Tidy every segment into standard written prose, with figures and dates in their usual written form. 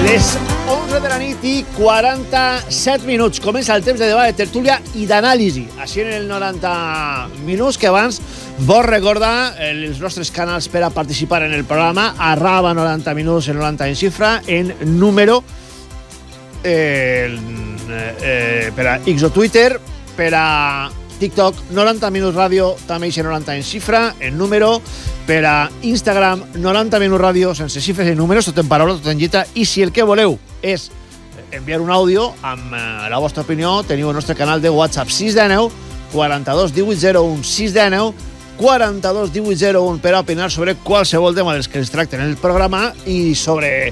Les 11 de la nit i 47 minuts. Comença el temps de debat, de tertúlia i d'anàlisi. Així en el 90 minuts, que abans vos recordar els nostres canals per a participar en el programa. @ 90 minuts, en 90 en xifra, en número, per a X o Twitter, per a TikTok, 90 minuts ràdio, també en 90 en xifra, en número, per a Instagram, 90 minuts ràdio, sense xifres i números, tot en paraula, tot en lletra, i si el que voleu és enviar un àudio amb la vostra opinió, teniu el nostre canal de WhatsApp 619 42 1801 619 42 1801 per a opinar sobre qualsevol tema dels que ens tracten en el programa i sobre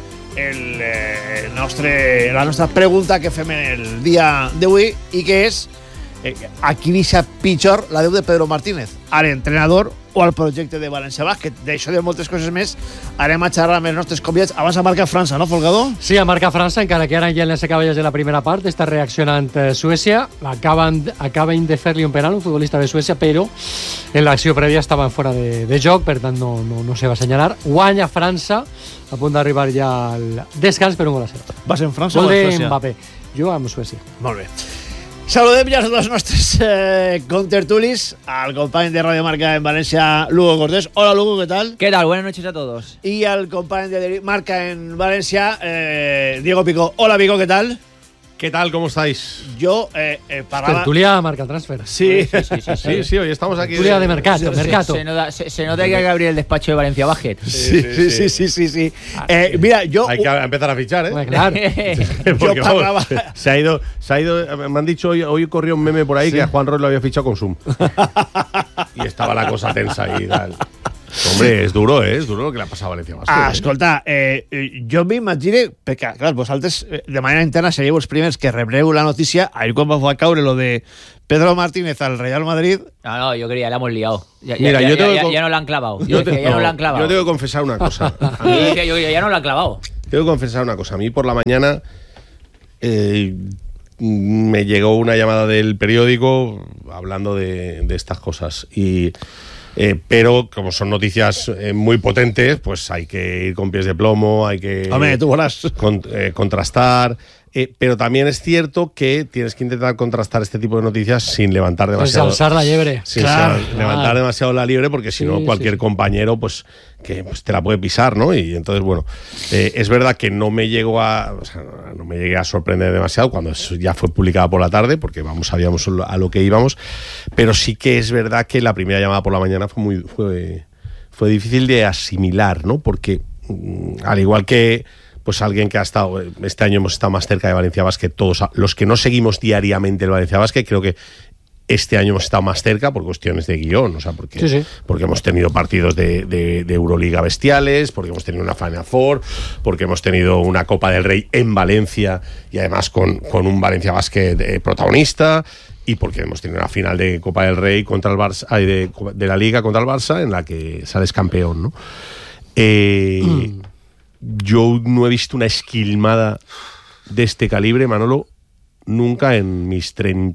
la nostra pregunta que fem en el dia d'avui, i que és a qui deixa pitjor la deu de Pedro Martínez, a l'entrenador o al projecte de València Bàsquet. D'això i de moltes coses més anem a xerrar amb els nostres convidats. Abans a marca França, no, Folgado? Sí, a marca França, encara que ara ja les acaba de la primera part, està reaccionant Suècia. Acaben de fer-li un penal, un futbolista de Suècia, però en l'acció prèvia estaven fora de joc, per tant no se va assenyalar. Guanya França, a punt d'arribar ja al descans per un gol a 0. Vas en França gol o en de Suècia? Mbappé. Jo amb Suècia. Molt bé. Saludem ja els nostres contertulis, al company de Radio Marca en Valencia, Lugo Cortés. Hola, Lugo, ¿qué tal? ¿Qué tal? Buenas noches a todos. Y al compañero de Marca en Valencia, Diego Pico. Hola, Pico, ¿qué tal? ¿Qué tal? ¿Cómo estáis? Yo paraba... Tertulia Marca Transfer. Sí. Sí, hoy estamos aquí. Tertulia de mercado. Se nota que hay que abrir el despacho de Valencia Basket. Sí. Mira, yo... Hay que empezar a fichar, ¿eh? Bueno, claro. Porque, yo parlaba... se ha ido, me han dicho, hoy corrió un meme por ahí que a Juan Roy lo había fichado con Zoom. Y estaba la cosa tensa ahí y tal. Hombre, es duro lo que le ha pasado a Valencia Basket. Escolta, jo m'imagine, perquè, clar, vosaltres de manera interna seríeu els primers que rebreu la notícia, ahir quan va caure lo de Pedro Martínez al Real Madrid. No, yo quería, la hemos liado. Ya no la han clavado. Yo tengo que confesar una cosa. Ya no la han clavado. Tengo que confesar una cosa. A mí por la mañana me llegó una llamada del periódico hablando de estas cosas pero como son noticias muy potentes, pues hay que ir con pies de plomo, hay que contrastar. Pero también es cierto que tienes que intentar contrastar este tipo de noticias sin levantar demasiado. Alzar la liebre. Sin levantar demasiado la liebre, porque si no, cualquier compañero pues te la puede pisar, ¿no? Y entonces, bueno, es verdad que no me llegué a sorprender demasiado cuando ya fue publicada por la tarde, porque sabíamos a lo que íbamos, pero sí que es verdad que la primera llamada por la mañana fue difícil de asimilar, ¿no? Porque al igual que pues alguien que ha estado, este año hemos estado más cerca de Valencia Basket, todos los que no seguimos diariamente el Valencia Basket, creo que este año hemos estado más cerca por cuestiones de guión, o sea, porque hemos tenido partidos de Euroliga bestiales, porque hemos tenido una Final Four, porque hemos tenido una Copa del Rey en Valencia y además con un Valencia Basket protagonista, y porque hemos tenido una final de Copa del Rey contra el Barça, de la Liga contra el Barça, en la que sales campeón, ¿no? Yo no he visto una esquilmada de este calibre, Manolo, nunca en mis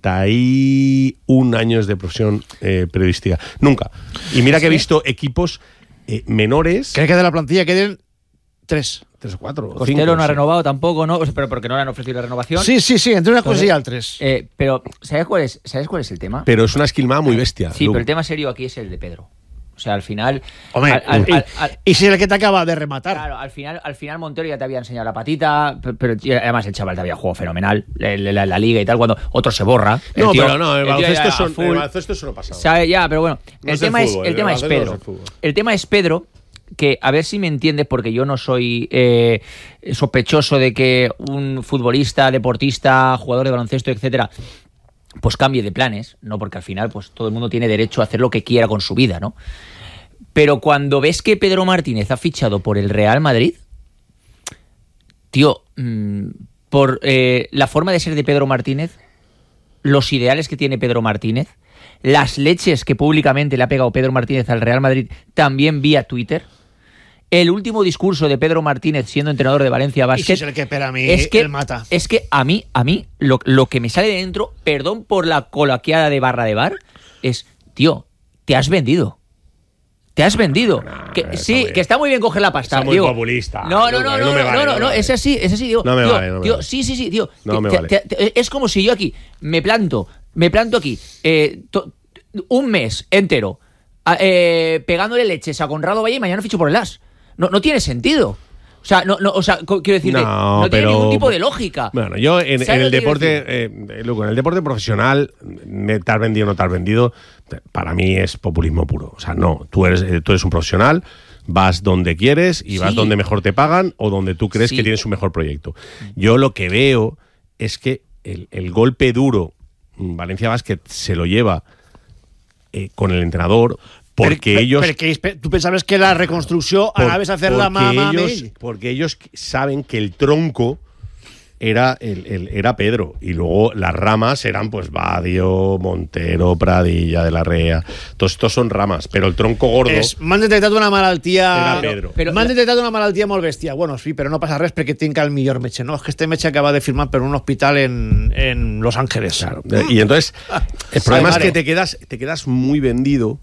31 años de profesión periodística. Nunca. Y mira que he visto equipos menores. Creo que de la plantilla queden 3 o 4. Costello no ha renovado tampoco, ¿no? Pero porque no le han ofrecido la renovación. Sí, entre una cosa y otras. Pero ¿sabes cuál es el tema? Pero es una esquilmada muy bestia. Sí, pero el tema serio aquí es el de Pedro. O sea, al final... Hombre, y si el que te acaba de rematar. Claro, al final Montero ya te había enseñado la patita, pero además el chaval te había jugado fenomenal, la liga y tal, cuando otro se borra. El baloncesto eso no pasa. Ya, pero bueno, el tema es Pedro. El tema es Pedro, que a ver si me entiendes, porque yo no soy sospechoso de que un futbolista, deportista, jugador de baloncesto, etcétera, pues cambie de planes, ¿no? Porque al final pues todo el mundo tiene derecho a hacer lo que quiera con su vida, ¿no? Pero cuando ves que Pedro Martínez ha fichado por el Real Madrid, tío, por la forma de ser de Pedro Martínez, los ideales que tiene Pedro Martínez, las leches que públicamente le ha pegado Pedro Martínez al Real Madrid, también vía Twitter, el último discurso de Pedro Martínez siendo entrenador de Valencia Basket, es el que para mí él mata. Es que a mí lo que me sale de dentro, perdón por la coloquiada de barra de bar, es, tío, te has vendido. Te has vendido. Que está muy bien coger la pasta. Es muy populista. No, es así, digo. No me vale. Sí, tío. No me vale. Es como si yo aquí me planto aquí un mes entero pegándole leches a Conrado Valle y mañana ficho por el As. No tiene sentido. O sea, quiero decirte, no tiene ningún tipo de lógica. Bueno, yo en el deporte, Luco, en el deporte profesional, te has vendido o no te has vendido, para mí es populismo puro. O sea, no, tú eres un profesional, vas donde quieres y vas donde mejor te pagan o donde tú crees que tienes un mejor proyecto. Yo lo que veo es que el golpe duro, Valencia Basket se lo lleva con el entrenador. Porque ellos... ¿Tú pensabas que la reconstrucción anaves a hacer la mamá? Porque ellos saben que el tronco era Pedro. Y luego las ramas eran pues Badio, Montero, Pradilla, de la Rea. Todos estos son ramas. Pero el tronco gordo... M'han detectat una malaltia... Era Pedro. M'han detectat una malaltia molt bèstia. Bueno, sí, però no passa res perquè tinc el millor metge. No, es que este metge acaba de firmar per un hospital en Los Ángeles. Claro. Y entonces, el problema es que te quedas muy vendido.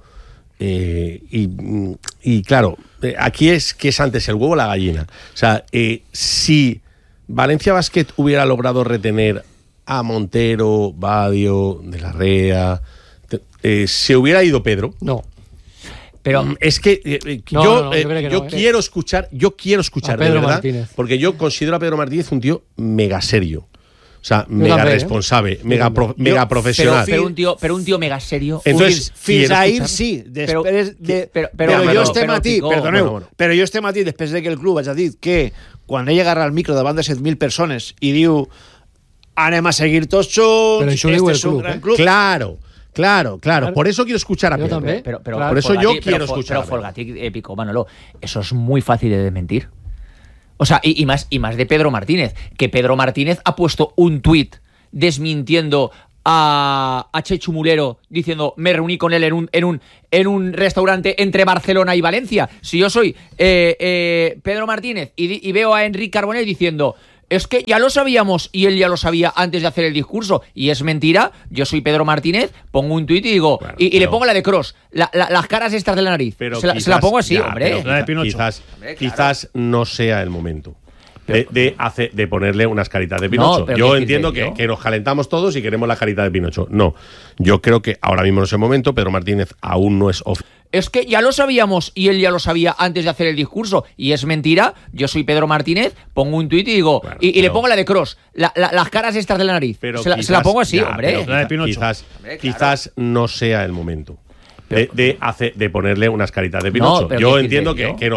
Y claro, aquí es que es antes el huevo o la gallina. O sea, si Valencia Basket hubiera logrado retener a Montero, Badio, de la Rea, se hubiera ido Pedro. No. Pero es que yo quiero escuchar a Pedro de verdad, Martínez. Porque yo considero a Pedro Martínez un tío mega serio. O sea, mega responsable, mega profesional. Pero un tío mega serio. Entonces, fins ahir sí. Però jo estem a ti, perdoneu, però jo estem a ti després de que el club hagi dit que quan ell agarra el micro davant de 7.000 persones i diu anem a seguir tots junts, este es un gran club. Claro. Por eso quiero escuchar a Pedro. Por eso yo quiero escuchar a Pedro. Folgati, épico, Manolo, eso es muy fácil de desmentir. O sea, y más de Pedro Martínez, que Pedro Martínez ha puesto un tuit desmintiendo a Chechu Mulero diciendo me reuní con él en un restaurante entre Barcelona y Valencia. Si yo soy Pedro Martínez y veo a Enric Carbonell diciendo es que ya lo sabíamos y él ya lo sabía antes de hacer el discurso y es mentira, yo soy Pedro Martínez, pongo un tuit y digo y le pongo la de Cross, las caras estas de la nariz, se la pongo así, hombre. Quizás no sea el momento de ponerle unas caritas de Pinocho. Yo entiendo que nos calentamos todos y queremos la carita de Pinocho. No, yo creo que ahora mismo no es el momento. Pedro Martínez aún no es es que ya lo sabíamos y él ya lo sabía antes de hacer el discurso y es mentira, yo soy Pedro Martínez, pongo un tuit y digo y le pongo la de Cross, las caras estas de la nariz, se la pongo así, hombre. Quizás no sea el momento de ponerle unas caritas de Pinocho. Yo entiendo que